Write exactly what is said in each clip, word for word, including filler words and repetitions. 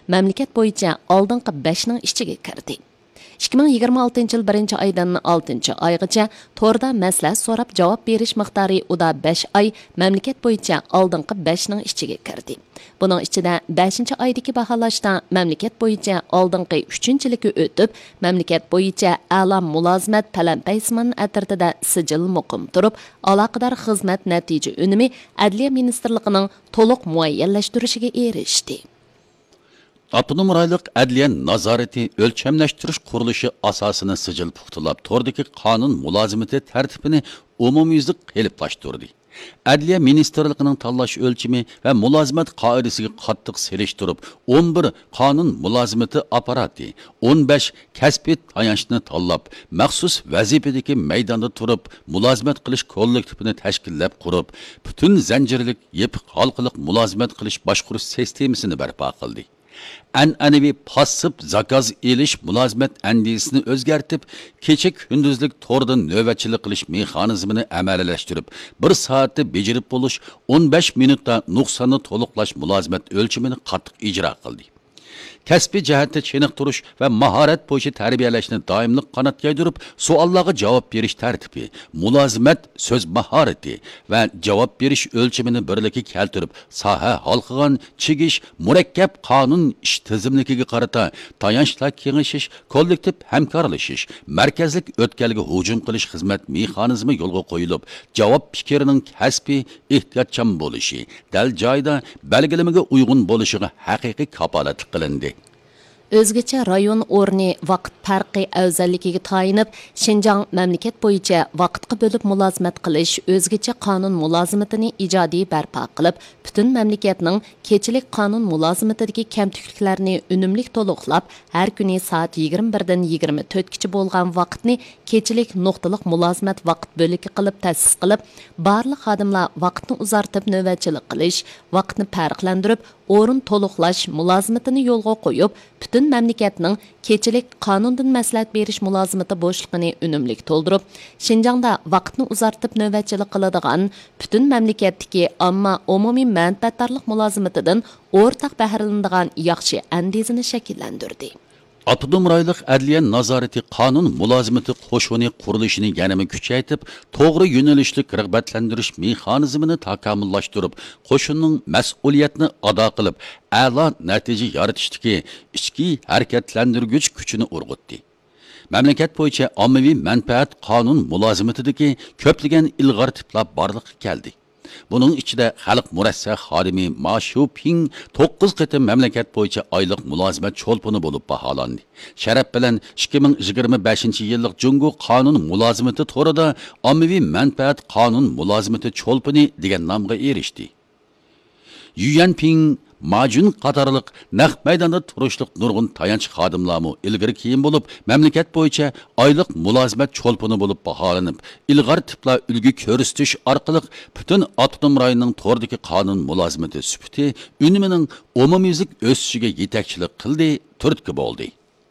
mamlakat bo'yicha oldingi besh ning ichiga kirdi. ikki ming yigirma oltinchi yil birinchi oydan oltinchi oygacha to'rda maslahat so'rab javob berish miqdori uda besh oy mamlakat bo'yicha oldingi besh ning ichiga kirdi. Buning ichida beshinchi oydagi baholashda mamlakat bo'yicha oldingi uchinchiligi o'tib, mamlakat bo'yicha a'lo mulozimat talampaysman atirtida sijil muqim turib, aloqador xizmat natija unumi Adliya ministrligining to'liq muayyanlashtirishiga erishdi. Avtonom rayonluq adliya nazorati o'lchamlashtirish qurilishi asosini sijil puxtalab, tordagi qonun mulozimati tartibini umumyuzlik qiliblaştirdi. Adliya ministrligining tanlash o'lchimi va mulozimat qoidasiga qattiq selishtirib, o'n bir qonun mulozimati apparati, o'n besh kasbiy tayanchni tanlab, maxsus vazifadagi maydonda turib, mulozimat qilish kollektivini tashkillab qurib, butun zanjirlik yepiq halqiliq mulozimat qilish boshqarish sistemasini barpo qildi. An'anaviy passiv zakaz elish mulozimat andisini o'zgartib, kecha kunduzlik to'rdan navbatchilik qilish mexanizmini amaliyalashtirib, bir soatda bejarib bo'lish, o'n besh minutda nuqsonni to'liqlash mulozimat o'lchimini qattiq ijro qildi. Kasbiy jihatda chiniqtirish va mahorat bo'yicha tarbiyalashni doimli qanot yaydirib, savollarga javob berish tartibi, mulozimat so'z mahorati va javob berish o'lchimini birlikka keltirib, soha halqigan chigish, murakkab qonun ish tizimligiga qarata tayanchlar kengashish, kollektiv hamkorlashish, markazlik o'tkalga hujum qilish xizmat mexanizmi yo'lga qo'yilib, javob fikrining kasbiy ehtiyotchan bo'lishi, dal joyda belgilamaga uyg'un bo'lishiga haqiqiy kapolatlik qilindi. O'zgacha rayon o'rni vaqt farqi afzalligiga tayinib, Xinjiang mamlakat bo'yicha vaqtga bo'lib mulozimat qilish, o'zgacha qonun mulozimatini ijodiy barpo qilib, butun mamlakatning kechilik qonun mulozimatidagi kamchiliklarni unumli to'liqlab, har kuni soat yigirma birdan yigirma to'rtgacha bo'lgan vaqtni kechilik nuqtaliq mulozimat vaqt bo'ligi qilib ta'sis qilib, barliq xodimlar vaqtni uzartib navbatchilik qilish, vaqtni farqlantirib, o'rin to'liqlash mulozimatini yo'lga qo'yib, butun mamlakatning kechilik qonundan maslahat berish mulozimati bo'shligini unumli to'ldirib, Xinjiangda vaqtni uzartib navbatchilik qiladigan butun mamlakatdagi ammo umumiy manfaatdorlik mulozimatidan o'rtaq bahrilanadigan yaxshi andizini shakllantirdi. Avtonom rayonluq adliya nazorati qonun mulozimati qo'shini qurilishini yanama kuchaytirib, to'g'ri yo'nalishlik rag'batlantirish mexanizmini takomillashtirib, qo'shinning mas'uliyatni ado qilib, a'lo natija yaratishdagi ichki harakatlantirgich kuchini urg'utdi. Mamlakat bo'yicha ommaviy manfaat qonun mulozimatidagi ko'plagan ilg'or tiplar borliqqa keldi. Bunun ichida xalq murassa xodimi Ma Shuping to'qqiz qitim mamlakat bo'yicha oylik mulozimat cho'lpini bo'lib baholandi. Sharaf bilan ikki ming yigirma beshinchi yillik Jungo qonun mulozimati to'rida ommaviy manfaat qonun mulozimati cho'lpini degan nomga erishdi. Yu Yanping Majun qatorliq naq maydonda turishliq nurg'un tayanch xodimlarmi ilgari keyin bo'lib, mamlakat bo'yicha oylik mulozimat cho'lpini bo'lib baholanib, ilg'or tiplar ulgi ko'rsatish orqali butun avtonom rayonning to'rdagi qonun mulozimati sifati unimining umumyuzlik o'sishiga yetakchilik qildi, turtki bo'ldi.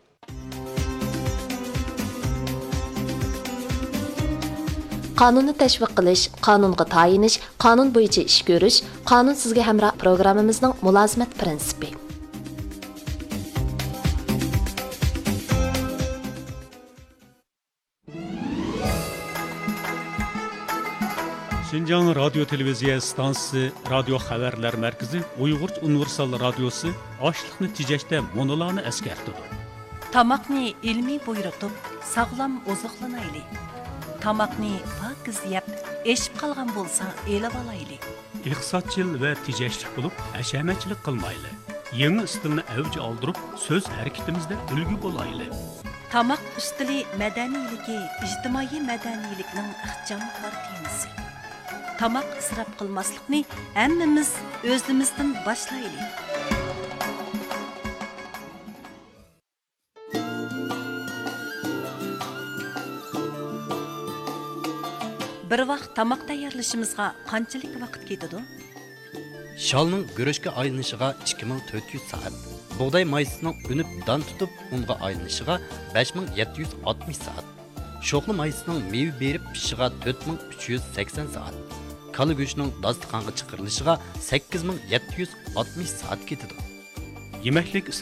Qonunni tashviq qilish, qonunga tayinish, qonun bo'yicha ish ko'rish, qonun sizga hamroh programmamizning mulozimat prinsipi. Xinjiang radio televiziya stansiyasi, radio xabarlar markazi, Uyg'ur universal radiosi ochliqni tejashda monolarni eskartdi. Tamoqni ilmiy buyurtib, sog'lom oziqlanaylik. Tamoqni pokiz yeb, eshib qolgan bo'lsa, elib olaylik. Iqtisodchil va tejashlik bo'lib, hashamatchilik qilmayli. Yangi istilni avj oldirib, so'z harakatimizda ulgu bo'laylik. Tamoq ustili madaniyligi, ijtimoiy madaniylikning ixchamkor temasi. Tamoq isrof qilmaslikni hammamiz o'zimizdan boshlaylik. Bir vaqt tamoq tayyorlashimizga qanchalik vaqt ketadi? Shalning guruchga aylanishiga ikki ming to'rt yuz soat. Bug'doy maysining unib don tutib, unga aylanishiga besh ming yetti yuz oltmish soat. Sho'qli maysining meva berib pishishiga to'rt ming uch yuz sakson soat. Kala go'shtining dasturxonga chiqarilishiga sakkiz ming yetti yuz oltmish soat ketadi. Yemeklik